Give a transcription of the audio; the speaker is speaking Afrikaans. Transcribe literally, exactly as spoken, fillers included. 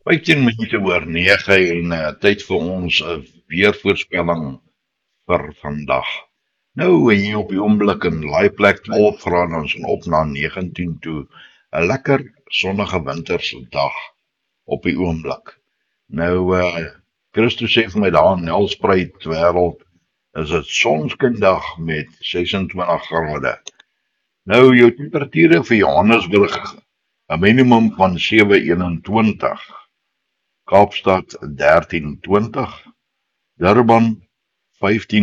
vyftien minute oor nege en uh, tyd vir ons uh, weervoorspelling vir vandag. Nou, en jy op die oomblik in Laaiplek twaalf grade ons en op na negentien toe, 'n lekker sonnige winterse dag op die oomblik. Nou, uh, Christus sê vir my daar in Nelspruit wêreld, is dit sonskindag met ses en twintig grade. Nou, jou temperature vir Johannesburg, 'n minimum van sewe eenentwintig, Kaapstad dertien twintig, Durban vyftien